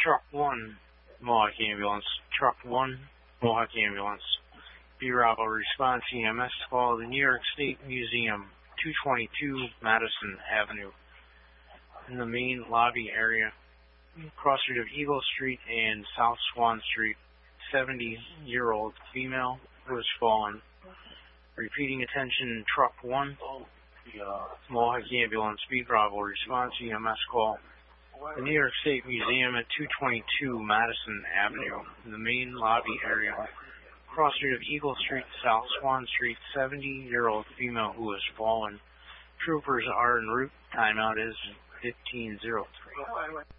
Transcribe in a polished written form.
Truck 1, Mohawk Ambulance. Truck 1, Mohawk Ambulance. B-Bravo response EMS call the New York State Museum, 222 Madison Avenue, in the main lobby area, cross street of Eagle Street and South Swan Street. 70-year-old female who has fallen. Repeating attention, Truck 1, Mohawk Ambulance, B-Bravo response EMS call the New York State Museum at 222 Madison Avenue, in the main lobby area, cross street of Eagle Street, South Swan Street. 70-year-old female who has fallen. Troopers are en route. Timeout is 15:03.